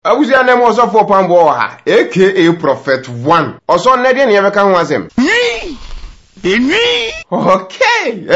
Abusia na mo so for pambo ha aka Prophet 1 oso na de ne yebeka ho asem. Okay.